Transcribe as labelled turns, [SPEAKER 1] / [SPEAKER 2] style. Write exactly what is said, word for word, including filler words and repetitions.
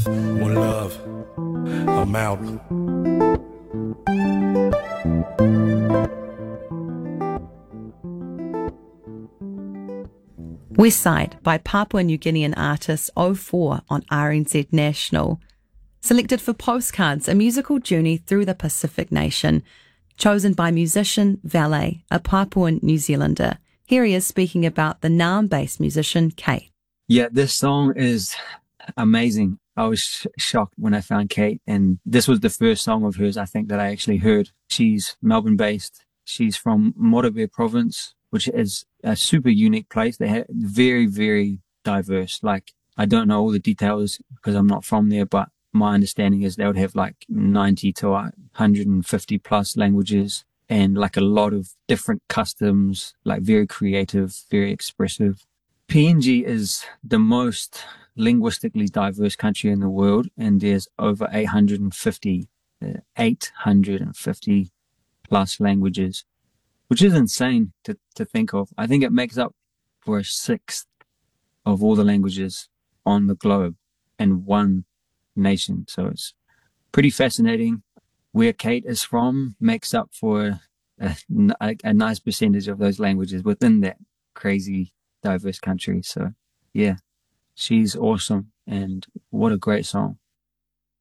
[SPEAKER 1] One love, I'm out.
[SPEAKER 2] Westside by Papua New Guinean artist oh four on R N Z National. Selected for Postcards, a musical journey through the Pacific nation. Chosen by musician Valet, a Papuan New Zealander. Here he is speaking about the Naarm-based musician Kate.
[SPEAKER 3] Yeah, this song is amazing. I was sh- shocked when I found Kate, and this was the first song of hers I think that I actually heard. She's Melbourne-based. She's from Morebay province, which is a super unique place. They have very, very diverse. Like, I don't know all the details because I'm not from there, but my understanding is they would have like ninety to one hundred fifty plus languages and like a lot of different customs, like very creative, very expressive. P N G is the most linguistically diverse country in the world, and there's over eight hundred fifty, uh, eight hundred fifty plus languages, which is insane to, to think of. I think it makes up for a sixth of all the languages on the globe in one nation. So it's pretty fascinating. Where Kate is from makes up for a, a, a nice percentage of those languages within that crazy diverse country. So yeah, she's awesome, and what a great song.